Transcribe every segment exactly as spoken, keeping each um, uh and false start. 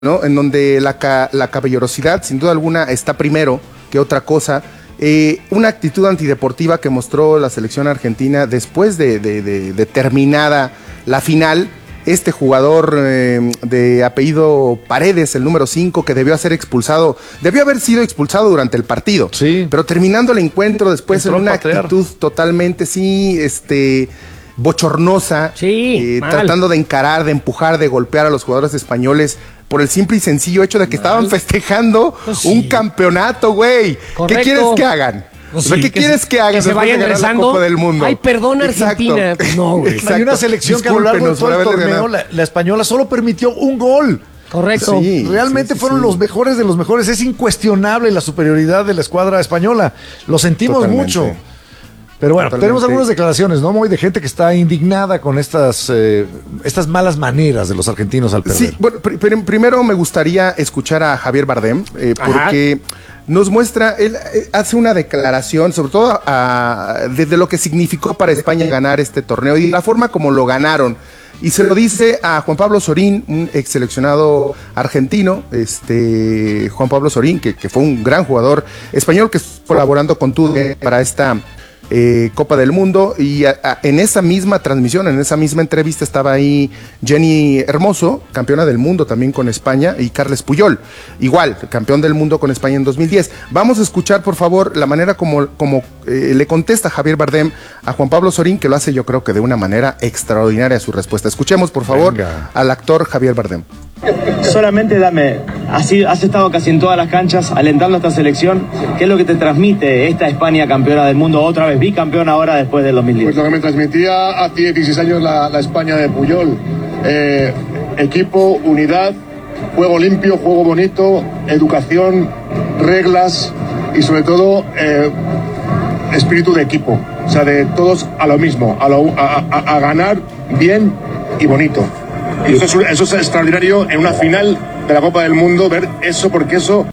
¿no? En donde la, ca la caballerosidad, sin duda alguna, está primero que otra cosa. Eh, una actitud antideportiva que mostró la selección argentina después de, de, de, de terminada la final. Este jugador eh, de apellido Paredes, el número cinco, que debió ser expulsado, debió haber sido expulsado durante el partido. Sí. Pero terminando el encuentro después en una actitud totalmente, sí, este... bochornosa, sí, eh, tratando de encarar, de empujar, de golpear a los jugadores españoles por el simple y sencillo hecho de que mal. Estaban festejando pues sí. un campeonato, güey. ¿Qué quieres que hagan? Pues o sea, sí, ¿qué que quieres se, que hagan? Que se vayan rezando. La Copa del Mundo. Ay, perdón, Argentina. Exacto. No, güey. Hay una selección que a lo largo de todo el torneo, la, la española solo permitió un gol. Correcto. Sí, Realmente sí, sí, fueron sí. los mejores de los mejores. Es incuestionable la superioridad de la escuadra española. Lo sentimos Totalmente. mucho. Pero bueno, Totalmente. tenemos algunas declaraciones, ¿no, Moy? De gente que está indignada con estas, eh, estas malas maneras de los argentinos al perder. Sí, bueno, pr pr primero me gustaría escuchar a Javier Bardem, eh, porque Ajá. nos muestra, él eh, hace una declaración, sobre todo a, desde lo que significó para España ganar este torneo y la forma como lo ganaron. Y se lo dice a Juan Pablo Sorín, un ex seleccionado argentino, este Juan Pablo Sorín, que, que fue un gran jugador español que está colaborando con Tude para esta... Eh, Copa del Mundo, y a, a, en esa misma transmisión, en esa misma entrevista estaba ahí Jenny Hermoso, campeona del mundo también con España, y Carles Puyol, igual, campeón del mundo con España en dos mil diez. Vamos a escuchar, por favor, la manera como, como eh, le contesta Javier Bardem a Juan Pablo Sorín, que lo hace yo creo que de una manera extraordinaria su respuesta. Escuchemos, por favor, Venga. al actor Javier Bardem. Solamente dame, has, has estado casi en todas las canchas alentando a esta selección. ¿Qué es lo que te transmite esta España campeona del mundo, otra vez bicampeona ahora después del dos mil diez? Pues lo que me transmitía hace dieciséis años la, la España de Puyol. Eh, equipo, unidad, juego limpio, juego bonito, educación, reglas y sobre todo eh, espíritu de equipo. O sea, de todos a lo mismo, a, lo, a, a, a ganar bien y bonito. Y eso es, eso es extraordinario en una final de la Copa del Mundo, ver eso, porque eso...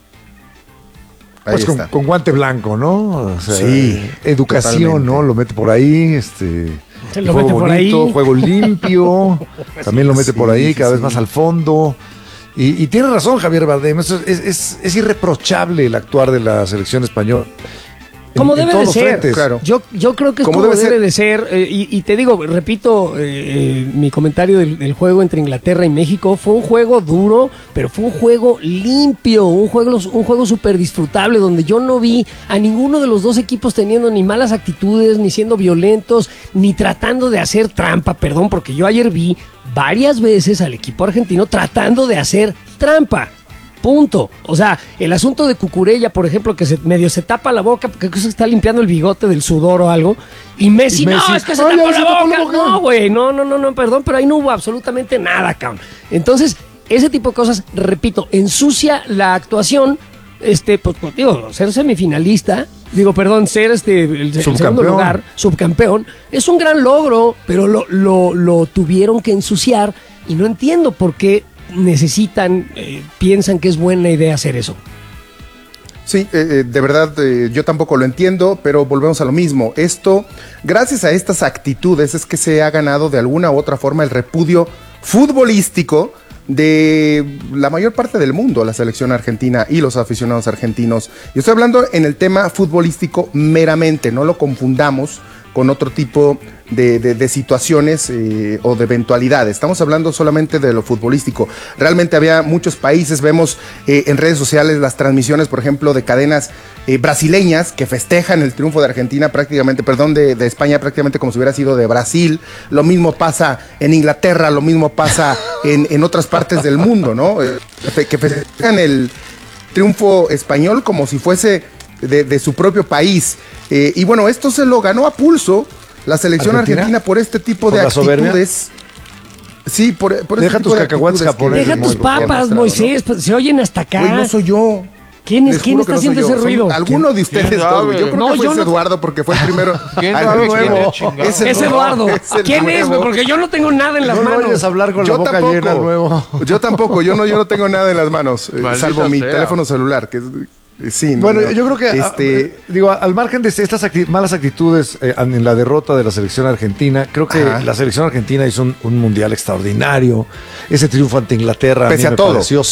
Pues con, con guante blanco, ¿no? O sea, sí. Educación, totalmente. ¿no? Lo mete por ahí, este... Lo juego mete por bonito, ahí. Juego limpio, también lo mete sí, por ahí, cada sí, vez sí. más al fondo. Y, y tiene razón Javier Bardem, es, es, es, es irreprochable el actuar de la selección española. Como debe de ser, frentes. claro. Yo, yo creo que es como debe, debe de ser, eh, y, y te digo, repito, eh, eh, mi comentario del, del juego entre Inglaterra y México, fue un juego duro, pero fue un juego limpio, un juego, un juego súper disfrutable, donde yo no vi a ninguno de los dos equipos teniendo ni malas actitudes, ni siendo violentos, ni tratando de hacer trampa, perdón, porque yo ayer vi varias veces al equipo argentino tratando de hacer trampa. Punto. O sea, el asunto de Cucurella, por ejemplo, que se, medio se tapa la boca porque se está limpiando el bigote del sudor o algo. Y Messi, y Messi no, es que se tapó la, la boca. boca. No, güey, no, no, no, no, perdón, pero ahí no hubo absolutamente nada, cabrón. Entonces, ese tipo de cosas, repito, ensucia la actuación. Este, pues, digo, ser semifinalista, digo, perdón, ser este el, el segundo lugar, subcampeón, es un gran logro, pero lo, lo, lo tuvieron que ensuciar y no entiendo por qué necesitan, eh, piensan que es buena idea hacer eso. Sí, eh, de verdad eh, yo tampoco lo entiendo, pero volvemos a lo mismo. Esto, gracias a estas actitudes es que se ha ganado de alguna u otra forma el repudio futbolístico de la mayor parte del mundo, la selección argentina y los aficionados argentinos. Yo estoy hablando en el tema futbolístico meramente, no lo confundamos con otro tipo de, de, de situaciones eh, o de eventualidades. Estamos hablando solamente de lo futbolístico. Realmente había muchos países, vemos eh, en redes sociales las transmisiones, por ejemplo, de cadenas eh, brasileñas que festejan el triunfo de Argentina prácticamente, perdón, de, de España prácticamente como si hubiera sido de Brasil. Lo mismo pasa en Inglaterra, lo mismo pasa en, en otras partes del mundo, ¿no? Eh, que festejan el triunfo español como si fuese de, de su propio país. Eh, y bueno, esto se lo ganó a pulso la selección ¿Argentina? argentina por este tipo ¿Por de actitudes. Sí, por, por Deja este tus cacahuates japoneses. Deja tus papas, Moisés, ¿no? Se oyen hasta acá. Güey, no soy yo. ¿Quién, es, ¿quién está no haciendo ese ruido? Alguno de ustedes dos. Yo creo no, que fue yo ese no... Eduardo porque fue el primero. ¿Quién es el nuevo? Es, es Eduardo. Es ¿Quién nuevo. es? Porque yo no tengo nada en las no manos. No vayas a hablar con yo la boca tampoco, llena nuevo. Yo tampoco. Yo no, yo no tengo nada en las manos. Eh, salvo mi sea. teléfono celular. Que es, Sí, no, bueno, no. yo creo que, este... a, digo, al margen de estas acti- malas actitudes eh, en la derrota de la selección argentina, creo que Ajá. la selección argentina hizo un, un mundial extraordinario. Ese triunfo ante Inglaterra pese a, mí a me todo, pareció